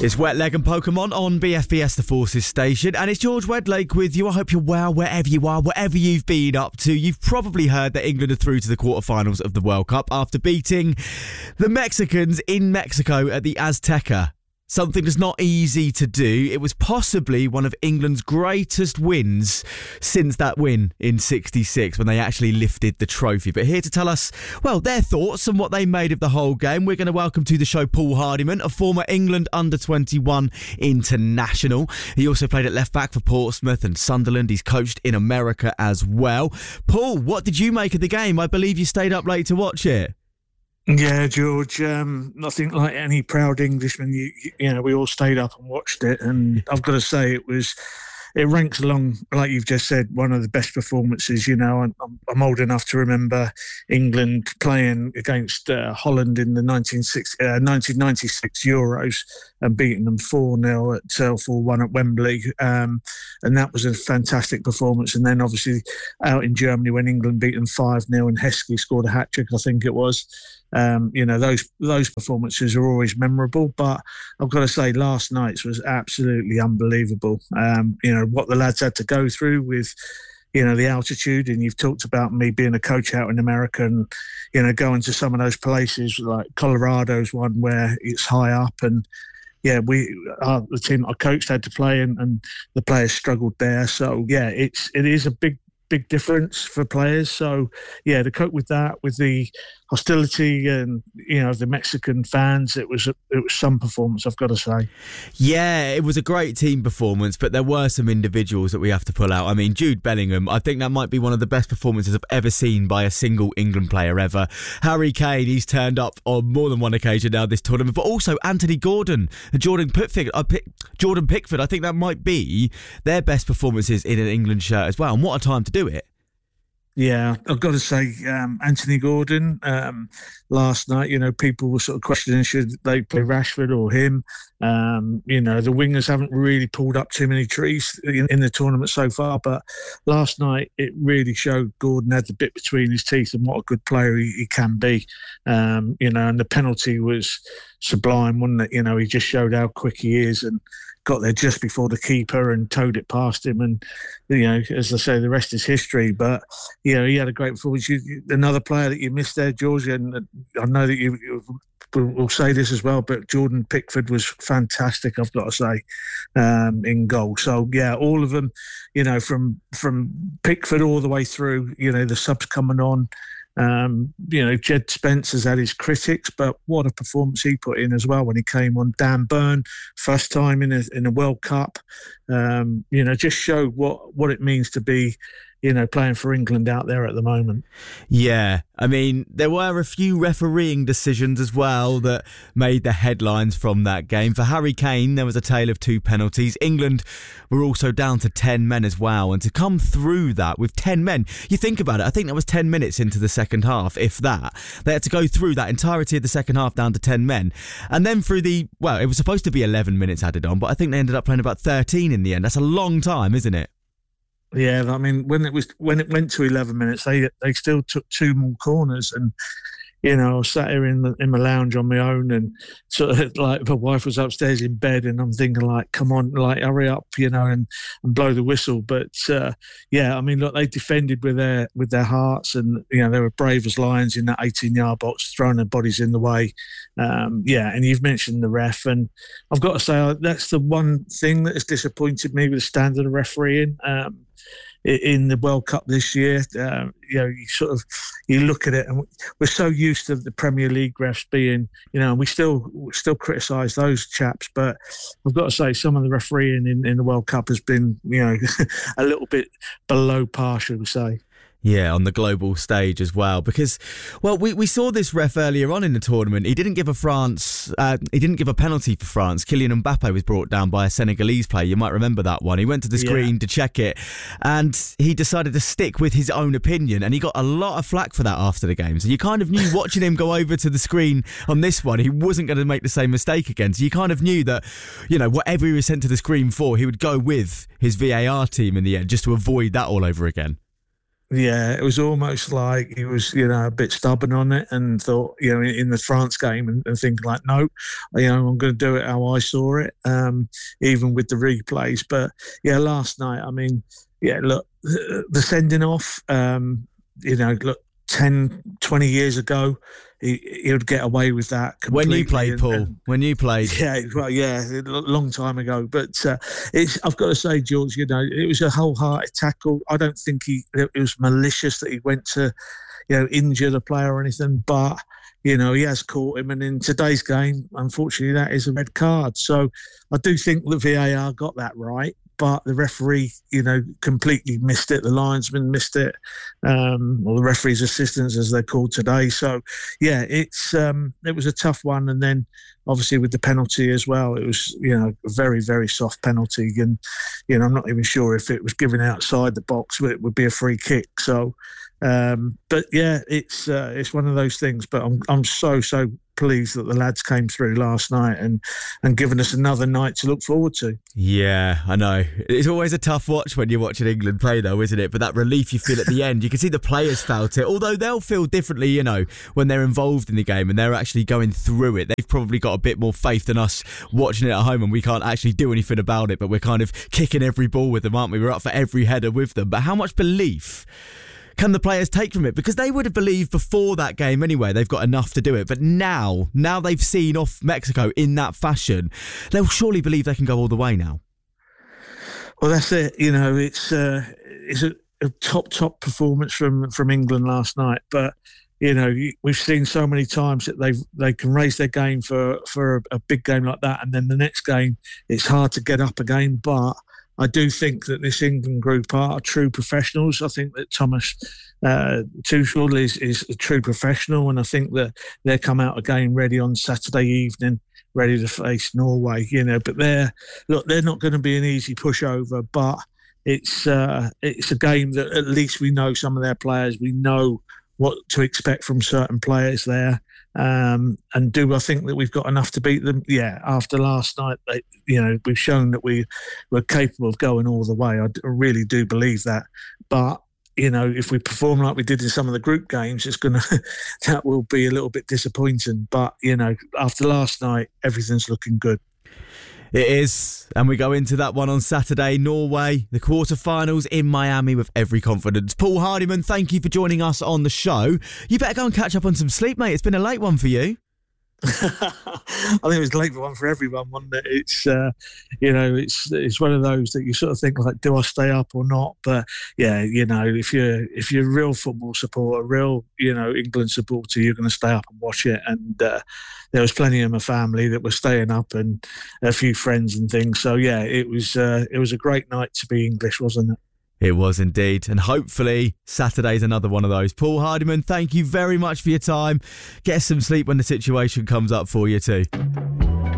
It's Wet Leg and Pokemon on BFBS, the Forces station, and it's George Wedlake with you. I hope you're well wherever you are, whatever you've been up to. You've probably heard that England are through to the quarterfinals of the World Cup after beating the Mexicans in Mexico at the Azteca. Something that's not easy to do. It was possibly one of England's greatest wins since that win in '66 when they actually lifted the trophy. But here to tell us, well, their thoughts and what they made of the whole game, we're going to welcome to the show Paul Hardiman, a former England under-21 international. He also played at left-back for Portsmouth and Sunderland. He's coached in America as well. Paul, what did you make of the game? I believe you stayed up late to watch it. Yeah, George, nothing like any proud Englishman. You know, we all stayed up and watched it, and I've got to say it ranks along, like you've just said, one of the best performances. You know, I'm old enough to remember England playing against Holland in the 1996 Euros and beating them 4-0 at 4-1 at Wembley. And that was a fantastic performance. And then obviously out in Germany when England beat them 5-0 and Heskey scored a hat-trick, I think it was. You know, those performances are always memorable, but I've got to say last night's was absolutely unbelievable. You know, what the lads had to go through with, you know, the altitude, and you've talked about me being a coach out in America and, you know, going to some of those places like Colorado's one where it's high up, and yeah, the team I coached had to play and the players struggled there. So yeah, it is a big difference for players. So yeah, to cope with that, with the hostility and, you know, the Mexican fans, it was some performance, I've got to say. Yeah, it was a great team performance, but there were some individuals that we have to pull out. I mean, Jude Bellingham, I think that might be one of the best performances I've ever seen by a single England player ever. Harry Kane, he's turned up on more than one occasion now this tournament, but also Anthony Gordon and Jordan Pickford. I think that might be their best performances in an England shirt as well. And what a time to do it. Yeah, I've got to say, Anthony Gordon, last night, you know, people were sort of questioning should they play Rashford or him. You know, the wingers haven't really pulled up too many trees in the tournament so far, but last night it really showed Gordon had the bit between his teeth and what a good player he can be. You know, and the penalty was sublime, wasn't it? You know, he just showed how quick he is and got there just before the keeper and towed it past him. And, you know, as I say, the rest is history. But, you know, he had a great performance. Another player that you missed there, George, and I know that you will say this as well, but Jordan Pickford was fantastic, I've got to say, in goal. So, yeah, all of them, you know, from Pickford all the way through, you know, the subs coming on. You know, Jed Spence has had his critics, but what a performance he put in as well when he came on. Dan Burn, first time in a World Cup, you know, just showed what it means to be, you know, playing for England out there at the moment. Yeah, I mean, there were a few refereeing decisions as well that made the headlines from that game. For Harry Kane, there was a tale of 2 penalties. England were also down to 10 men as well. And to come through that with 10 men, you think about it, I think that was 10 minutes into the second half, if that. They had to go through that entirety of the second half down to 10 men. And then through it was supposed to be 11 minutes added on, but I think they ended up playing about 13 in the end. That's a long time, isn't it? Yeah, I mean, when it went to 11 minutes, they still took 2 more corners, and you know, I was sat here in my lounge on my own, and sort of like my wife was upstairs in bed, and I'm thinking like, come on, like hurry up, you know, and blow the whistle. But yeah, I mean, look, they defended with their hearts, and you know, they were brave as lions in that 18-yard box, throwing their bodies in the way. Yeah, and you've mentioned the ref, and I've got to say that's the one thing that has disappointed me with the standard of refereeing. In the World Cup this year, you know, you look at it, and we're so used to the Premier League refs being, you know, we still criticise those chaps, but I've got to say some of the refereeing in the World Cup has been, you know, a little bit below par, should we say. Yeah, on the global stage as well, because, well, we saw this ref earlier on in the tournament. He didn't give a penalty for France. Kylian Mbappe was brought down by a Senegalese player. You might remember that one. He went to the screen to check it, and he decided to stick with his own opinion, and he got a lot of flack for that after the game. So you kind of knew watching him go over to the screen on this one, he wasn't going to make the same mistake again. So you kind of knew that, you know, whatever he was sent to the screen for, he would go with his VAR team in the end just to avoid that all over again. Yeah, it was almost like he was, a bit stubborn on it and thought, in the France game and thinking like, no, I'm going to do it how I saw it, even with the replays. But yeah, last night, I mean, yeah, look, the sending off, look, 10, 20 years ago, he would get away with that completely. When you played, Paul. When you played. Yeah, well, yeah, a long time ago. But I've got to say, George, it was a wholehearted tackle. I don't think it was malicious that he went to, injure the player or anything. But, he has caught him. And in today's game, unfortunately, that is a red card. So I do think the VAR got that right. But the referee, completely missed it. The linesman missed it, or the referee's assistants, as they're called today. So, yeah, it was a tough one. And then, obviously, with the penalty as well, it was, a very, very soft penalty. And, I'm not even sure if it was given outside the box, but it would be a free kick. So, but yeah, it's one of those things. But I'm so pleased that the lads came through last night and given us another night to look forward to. Yeah, I know. It's always a tough watch when you're watching England play, though, isn't it? But that relief you feel at the end, you can see the players felt it, although they'll feel differently, when they're involved in the game and they're actually going through it. They've probably got a bit more faith than us watching it at home, and we can't actually do anything about it, but we're kind of kicking every ball with them, aren't we? We're up for every header with them. But how much belief can the players take from it? Because they would have believed before that game anyway, they've got enough to do it. But now they've seen off Mexico in that fashion, they'll surely believe they can go all the way now. Well, that's it. It's a top performance from England last night. But, we've seen so many times that they can raise their game for a big game like that. And then the next game, it's hard to get up again. But I do think that this England group are true professionals. I think that Thomas Tuchel is a true professional, and I think that they'll come out again ready on Saturday evening, ready to face Norway. But they're not going to be an easy pushover. But it's a game that at least we know some of their players. We know what to expect from certain players there. And do I think that we've got enough to beat them? Yeah, after last night, we've shown that we're capable of going all the way. I really do believe that. But, if we perform like we did in some of the group games, that will be a little bit disappointing. But, after last night, everything's looking good. It is, and we go into that one on Saturday, Norway, the quarterfinals in Miami with every confidence. Paul Hardiman, thank you for joining us on the show. You better go and catch up on some sleep, mate. It's been a late one for you. I think it was a late one for everyone, wasn't it? It's it's one of those that you sort of think like, do I stay up or not? But yeah, if you're a real football supporter, real England supporter, you're going to stay up and watch it. And there was plenty of my family that were staying up, and a few friends and things. So yeah, it was a great night to be English, wasn't it? It was indeed. And hopefully Saturday's another one of those. Paul Hardiman, thank you very much for your time. Get some sleep when the situation comes up for you too.